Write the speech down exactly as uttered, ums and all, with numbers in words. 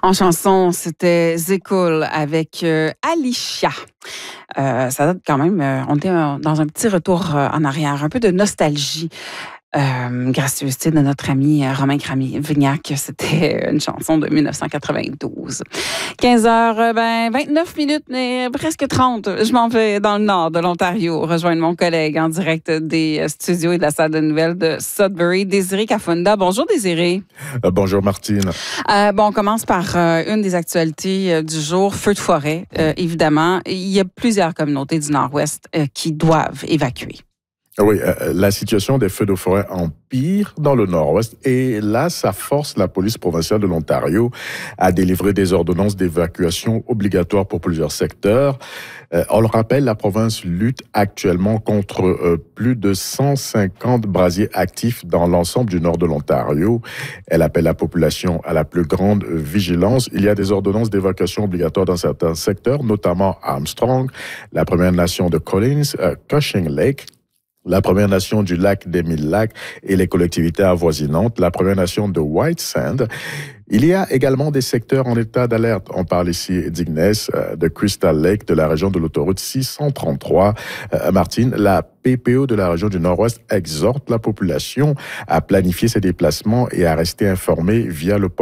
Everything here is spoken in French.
En chanson, c'était Zekul avec euh, Alicia. Euh, ça date quand même, euh, on était euh, dans un petit retour euh, en arrière, un peu de nostalgie. Euh, gracieuseté de notre ami euh, Romain Cramy-Vignac. C'était une chanson de dix-neuf cent quatre-vingt-douze. quinze heures, euh, ben, vingt-neuf minutes, mais presque trente. Je m'en vais dans le nord de l'Ontario, rejoindre mon collègue en direct des studios et de la salle de nouvelles de Sudbury, Désiré Kafunda. Bonjour Désiré. Euh, bonjour Martine. Euh, bon, on commence par euh, une des actualités euh, du jour, feu de forêt, euh, évidemment. Il y a plusieurs communautés du Nord-Ouest euh, qui doivent évacuer. Oui, euh, la situation des feux de forêt empire dans le Nord-Ouest et là, ça force la police provinciale de l'Ontario à délivrer des ordonnances d'évacuation obligatoires pour plusieurs secteurs. Euh, on le rappelle, la province lutte actuellement contre euh, plus de cent cinquante brasiers actifs dans l'ensemble du nord de l'Ontario. Elle appelle la population à la plus grande vigilance. Il y a des ordonnances d'évacuation obligatoires dans certains secteurs, notamment Armstrong, la Première Nation de Collins, euh, Cushing Lake, la Première Nation du lac des Mille Lacs et les collectivités avoisinantes, la Première Nation de White Sand. Il y a également des secteurs en état d'alerte. On parle ici d'Ignes, de Crystal Lake, de la région de l'autoroute six cent trente-trois. Euh, Martine, la P P O de la région du Nord-Ouest exhorte la population à planifier ses déplacements et à rester informée via le portail